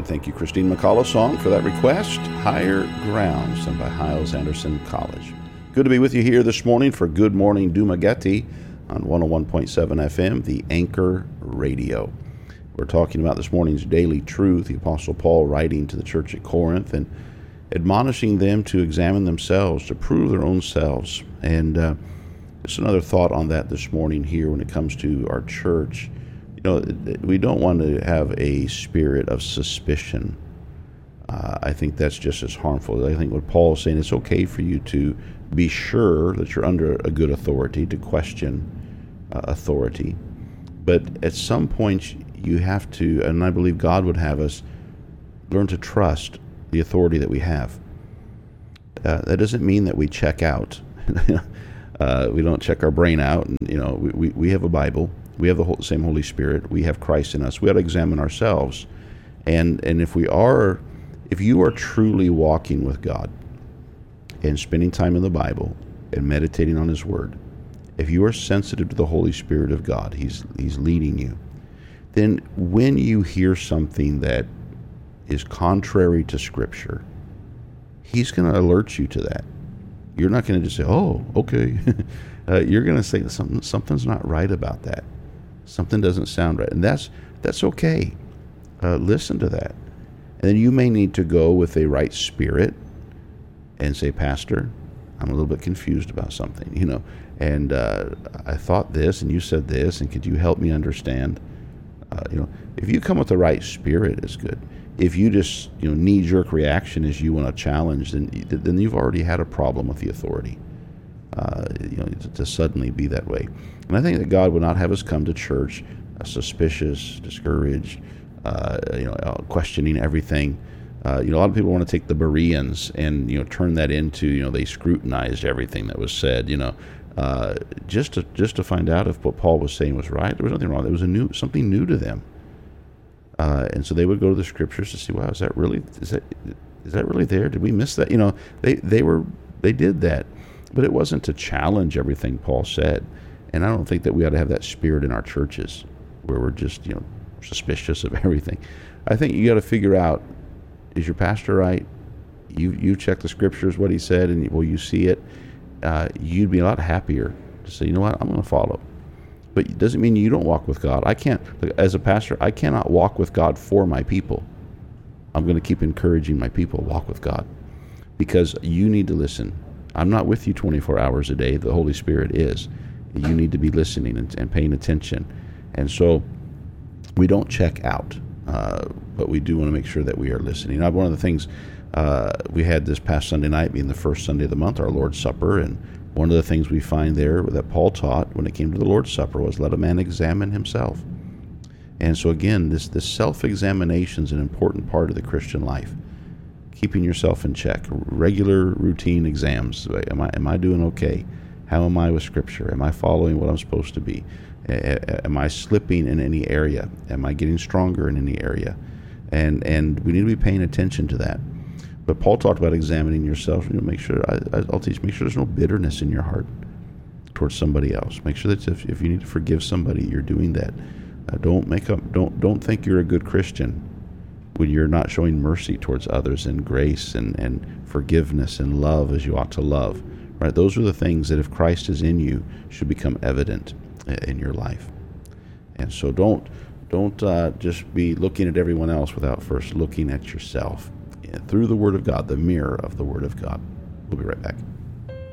And thank you, Christine McCullough song, for that request. Higher Ground, sung by Hyles Anderson College. Good to be with you here this morning for Good Morning Dumaguete on 101.7 FM, the Anchor Radio. We're talking about this morning's daily truth, the Apostle Paul writing to the church at Corinth and admonishing them to examine themselves, to prove their own selves. And just another thought on that this morning here when it comes to our church. We don't want to have a spirit of suspicion. I think that's just as harmful. I think what Paul is saying, it's okay for you to be sure that you're under a good authority, to question authority. But at some point, you have to, and I believe God would have us learn to trust the authority that we have. That doesn't mean that we check out. We don't check our brain out. And, we have a Bible. We have the same Holy Spirit. We have Christ in us. We ought to examine ourselves. And if you are truly walking with God and spending time in the Bible and meditating on His Word, if you are sensitive to the Holy Spirit of God, He's leading you, then when you hear something that is contrary to Scripture, He's going to alert you to that. You're not going to just say, oh, okay. You're going to say something's not right about that. Something doesn't sound right. And that's okay. Listen to that. And then you may need to go with a right spirit and say, Pastor, I'm a little bit confused about something, and I thought this and you said this, and could you help me understand? If you come with the right spirit, it's good. If you just, knee-jerk reaction as you want to challenge, then you've already had a problem with the authority. To suddenly be that way. And I think that God would not have us come to church suspicious, discouraged, questioning everything. A lot of people want to take the Bereans and turn that into they scrutinized everything that was said. Just to find out if what Paul was saying was right. There was nothing wrong. There was something new to them, and so they would go to the Scriptures to see, wow, is that really there? Did we miss that? They did that. But it wasn't to challenge everything Paul said. And I don't think that we ought to have that spirit in our churches where we're just, suspicious of everything. I think you got to figure out, is your pastor right? You check the Scriptures, what he said, and you see it. You'd be a lot happier to say, you know what, I'm going to follow. But it doesn't mean you don't walk with God. As a pastor, I cannot walk with God for my people. I'm going to keep encouraging my people to walk with God because you need to listen. I'm not with you 24 hours a day. The Holy Spirit is. You need to be listening and paying attention. And so we don't check out, but we do want to make sure that we are listening. Now, one of the things we had this past Sunday night, being the first Sunday of the month, our Lord's Supper, and one of the things we find there that Paul taught when it came to the Lord's Supper was let a man examine himself. And so again, this self-examination is an important part of the Christian life. Keeping yourself in check, regular routine exams. Am I doing okay? How am I with Scripture? Am I following what I'm supposed to be? Am I slipping in any area? Am I getting stronger in any area? And we need to be paying attention to that. But Paul talked about examining yourself. Make sure I'll teach. Make sure there's no bitterness in your heart towards somebody else. Make sure that if you need to forgive somebody, you're doing that. Don't think you're a good Christian when you're not showing mercy towards others and grace and forgiveness and love as you ought to love, right? Those are the things that if Christ is in you should become evident in your life. And so don't just be looking at everyone else without first looking at yourself through the Word of God, the mirror of the Word of God. We'll be right back.